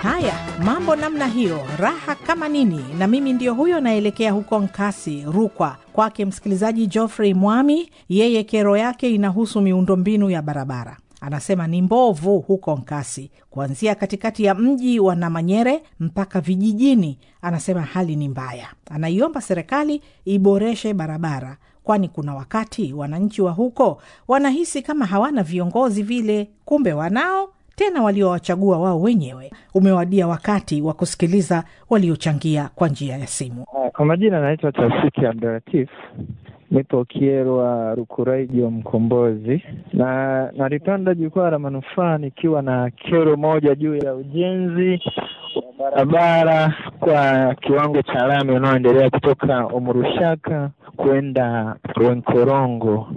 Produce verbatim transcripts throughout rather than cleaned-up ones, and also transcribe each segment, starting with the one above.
Haya, mambo namna hiyo, raha kama nini. Na mimi ndio huyo naelekea huko Nkasi, Rukwa, kwake msikilizaji Geoffrey Mwami. Yeye kero yake inahusu miundombinu ya barabara. Anasema ni mbovu huko Nkasi, kuanzia katikati ya mji wa Namanyere mpaka vijijini. Anasema hali ni mbaya. Anaiomba serikali iboreshe barabara, kwani kuna wakati wananchi wa huko wanahisi kama hawana viongozi vile, kumbe wanao, tena waliowachagua wao wenyewe. Umewadia wakati wa kusikiliza waliochangia kwa njia ya simu. Kwa majina naitwa Tafiki Abdulatif. Nipo Kierwa Rukuraiji Mkombozi, na nalipanda jukwaa la manufaa nikiwa na kero moja juu ya ujenzi wa barabara kwa kiwango cha lami unaoendelea kutoka Omurushaka kwenda Rwenkorongo.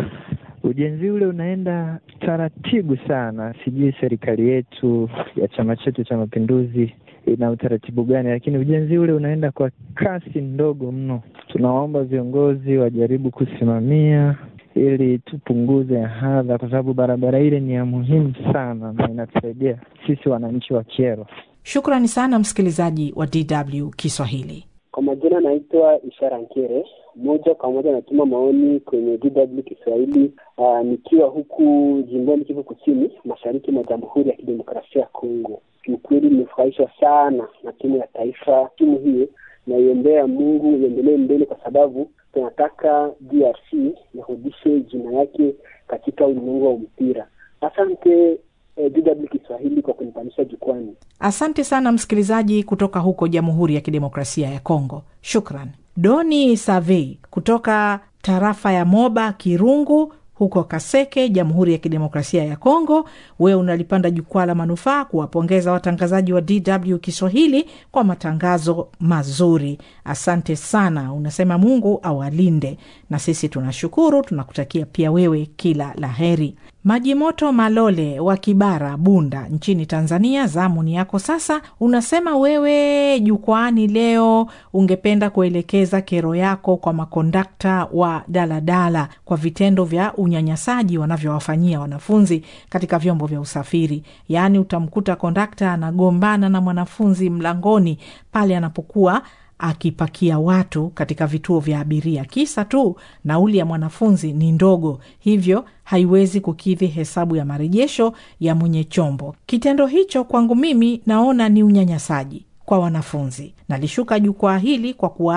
Ujenzi ule unaenda taratibu sana. Sijui serikali yetu ya chama chetu cha Mapinduzi ina utaratibu gani, lakini ujenzi ule unaenda kwa kasi ndogo mno. Tunaomba viongozi wajaribu kusimamia ili tupunguze hadha, kwa sababu barabara ile ni ya muhimu sana na inatusaidia sisi wananchi wa Kyerwa. Shukrani sana msikilizaji wa D W Kiswahili. Kwa majina naitwa Ishara Nkere. Moja kwa moja natuma maoni kwenye D W Kiswahili uh, nikiwa huku jimboni Kivu Kusini, mashariki mwa Jamhuri ya Kidemokrasia ya Kongo. Kiukweli nimefurahishwa sana na timu ya taifa. Timu hiyo naiombea Mungu iendelee mbele, kwa sababu tunataka D R C irudishe jina yake katika ulimwengu wa mpira. Asante eh, D W Kiswahili kwa kunipandisha jukwani. Asante sana msikilizaji kutoka huko Jamhuri ya Kidemokrasia ya Kongo. Shukran. Doni Savei kutoka tarafa ya Moba Kirungu huko Kaseke, Jamhuri ya Kidemokrasia ya Kongo. Wewe unalipanda jukwaa la manufaa kuwapongeza watangazaji wa D W Kiswahili kwa matangazo mazuri. Asante sana. Unasema Mungu awalinde, na sisi tunashukuru, tunakutakia pia wewe kila laheri. Majimoto Malole wa Kibara, Bunda, nchini Tanzania, zamu ni yako sasa. Unasema wewe jukwaani leo ungependa kuelekeza kero yako kwa makondakta wa daladala kwa vitendo vya unyanyasaji wanavyowafanyia wanafunzi katika vyombo vya usafiri. Yaani utamkuta kondakta anagombana na mwanafunzi mlangoni pale anapokuwa akipakia watu katika vituo vya abiria, kisa tu nauli ya mwanafunzi ni ndogo, hivyo haiwezi kukidhi hesabu ya marejesho ya mwenye chombo. Kitendo hicho kwangu mimi naona ni unyanyasaji kwa wanafunzi. Nalishuka jukwaa hili kwa kuwa